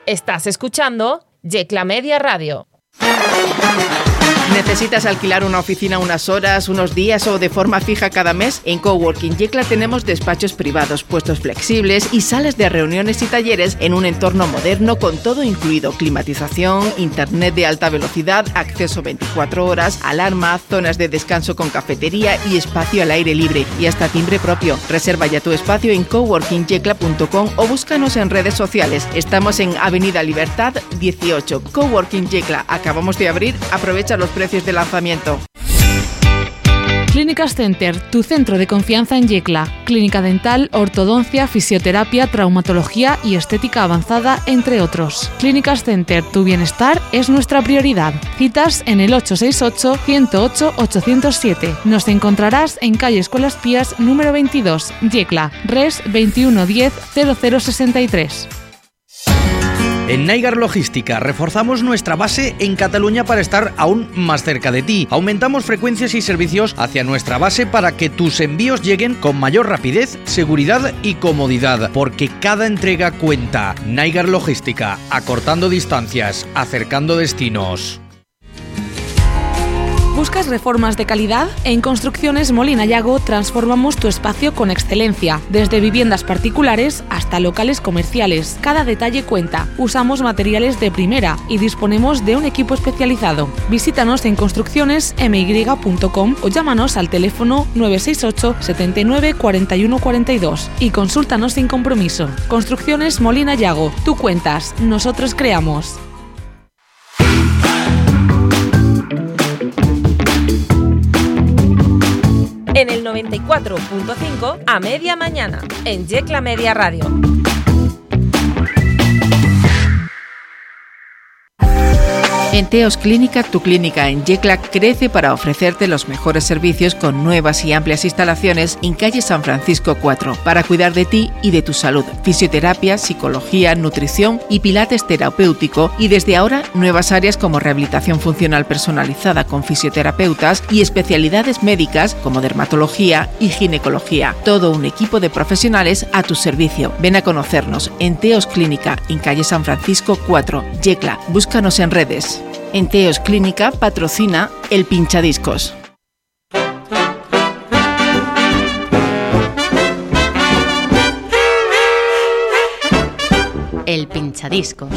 Estás escuchando Yecla Media Radio. ¿Necesitas alquilar una oficina unas horas, unos días o de forma fija cada mes? En Coworking Yecla tenemos despachos privados, puestos flexibles y salas de reuniones y talleres en un entorno moderno con todo incluido: climatización, internet de alta velocidad, acceso 24 horas, alarma, zonas de descanso con cafetería y espacio al aire libre y hasta timbre propio. Reserva ya tu espacio en coworkingyecla.com o búscanos en redes sociales. Estamos en Avenida Libertad 18. Coworking Yecla. Acabamos de abrir. Aprovecha los precios de lanzamiento. Clínicas Center, tu centro de confianza en Yecla. Clínica dental, ortodoncia, fisioterapia, traumatología y estética avanzada, entre otros. Clínicas Center, tu bienestar es nuestra prioridad. Citas en el 868-108-807. Nos encontrarás en calle Escuelas Pías, número 22, Yecla, res 2110 0063. En Naigar Logística reforzamos nuestra base en Cataluña para estar aún más cerca de ti. Aumentamos frecuencias y servicios hacia nuestra base para que tus envíos lleguen con mayor rapidez, seguridad y comodidad, porque cada entrega cuenta. Naigar Logística, acortando distancias, acercando destinos. ¿Buscas reformas de calidad? En Construcciones Molina Yago transformamos tu espacio con excelencia, desde viviendas particulares hasta locales comerciales. Cada detalle cuenta. Usamos materiales de primera y disponemos de un equipo especializado. Visítanos en construccionesmy.com o llámanos al teléfono 968 79 41 42 y consúltanos sin compromiso. Construcciones Molina Yago. Tú cuentas, nosotros creamos. En el 94.5 a media mañana, en Yecla Media Radio. En Teos Clínica, tu clínica en Yecla crece para ofrecerte los mejores servicios con nuevas y amplias instalaciones en calle San Francisco 4 para cuidar de ti y de tu salud. Fisioterapia, psicología, nutrición y pilates terapéutico, y desde ahora nuevas áreas como rehabilitación funcional personalizada con fisioterapeutas y especialidades médicas como dermatología y ginecología. Todo un equipo de profesionales a tu servicio. Ven a conocernos en Teos Clínica en calle San Francisco 4, Yecla. Búscanos en redes. En Teos Clínica patrocina el Pinchadiscos. El Pinchadiscos.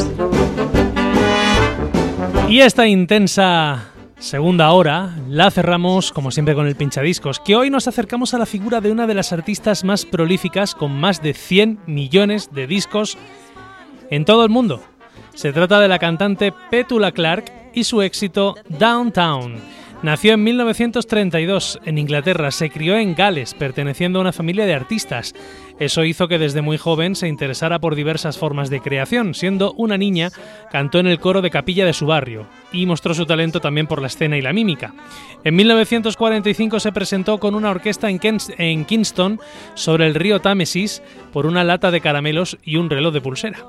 Y esta intensa segunda hora la cerramos, como siempre, con el Pinchadiscos, que hoy nos acercamos a la figura de una de las artistas más prolíficas, con más de 100 millones de discos en todo el mundo. Se trata de la cantante Petula Clark y su éxito Downtown. Nació en 1932 en Inglaterra, se crió en Gales, perteneciendo a una familia de artistas. Eso hizo que desde muy joven se interesara por diversas formas de creación. Siendo una niña, cantó en el coro de capilla de su barrio y mostró su talento también por la escena y la mímica. En 1945 se presentó con una orquesta en Kingston sobre el río Támesis por una lata de caramelos y un reloj de pulsera.